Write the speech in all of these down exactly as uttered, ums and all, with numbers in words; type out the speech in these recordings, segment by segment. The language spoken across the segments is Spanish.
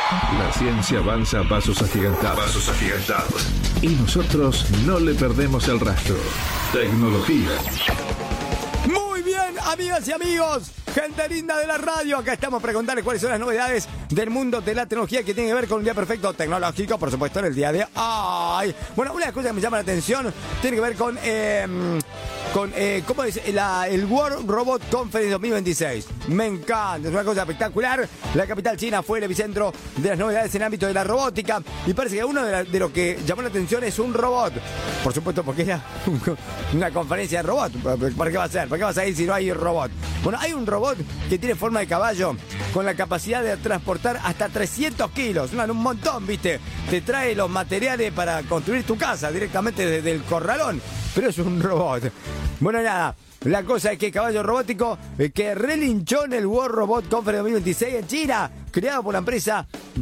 La ciencia avanza a pasos agigantados. Pasos agigantados. Y nosotros no le perdemos el rastro. Tecnología. Muy bien, amigas y amigos, gente linda de la radio. Acá estamos para contarles cuáles son las novedades del mundo de la tecnología que tiene que ver con un día perfecto tecnológico, por supuesto, en el día de hoy. Bueno, una cosa que me llama la atención tiene que ver con... Eh, Con, eh, ¿cómo es? La, el World Robot Conference dos mil veintiséis. Me encanta, es una cosa espectacular. La capital china fue el epicentro de las novedades en el ámbito de la robótica. Y parece que uno de, la, de lo que llamó la atención es un robot. Por supuesto, porque era una conferencia de robot. ¿Para qué va a ser? ¿Para qué vas a ir si no hay robot? Bueno, hay un robot que tiene forma de caballo con la capacidad de transportar hasta trescientos kilos. Un, un montón, ¿viste? Te trae los materiales para construir tu casa directamente desde el corralón. Pero es un robot. Bueno, nada, la cosa es que caballo robótico eh, que relinchó en el World Robot Conference dos mil veintiséis en China, creado por la empresa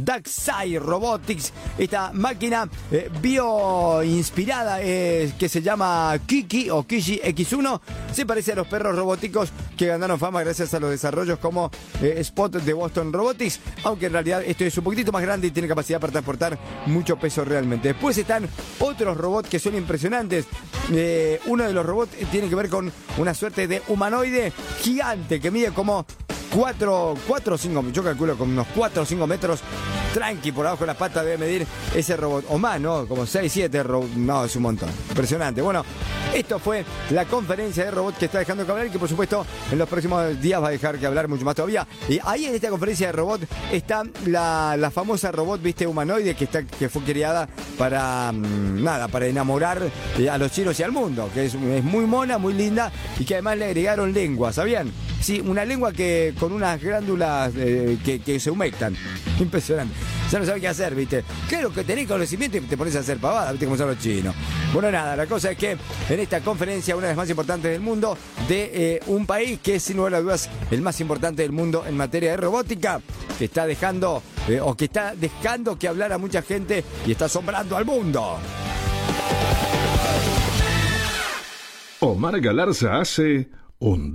Daxai Robotics. Esta máquina eh, bioinspirada eh, que se llama Kiki o Kishi equis uno se parece a los perros robóticos que ganaron fama gracias a los desarrollos como eh, Spot de Boston Robotics, aunque en realidad esto es un poquitito más grande y tiene capacidad para transportar mucho peso realmente. Después están otros robots que son impresionantes. Eh, uno de los robots tiene que ver con una suerte de humanoide gigante que mide como cuatro o cinco, yo calculo con unos cuatro o cinco metros, tranqui, por abajo de las patas debe medir ese robot, o más, ¿no? Como seis, siete, no, es un montón, impresionante. Bueno, esto fue la conferencia de robots que está dejando que hablar y que por supuesto en los próximos días va a dejar que hablar mucho más todavía. Y ahí en esta conferencia de robot está la, la famosa robot, viste, humanoide que, está, que fue creada para, mmm, nada, para enamorar eh, a los chinos y al mundo, que es, es muy mona, muy linda y que además le agregaron lengua, ¿sabían? Sí, una lengua que con unas glándulas eh, que, que se humectan. Impresionante. Ya no sabes qué hacer, ¿viste? Claro que tenés conocimiento y te pones a hacer pavada, ¿viste? Como son los chinos. Bueno, nada, la cosa es que en esta conferencia, una de las más importantes del mundo, de eh, un país que es sin lugar a dudas el más importante del mundo en materia de robótica, que está dejando, eh, o que está dejando que hablar a mucha gente y está asombrando al mundo. Omar Galarza hace un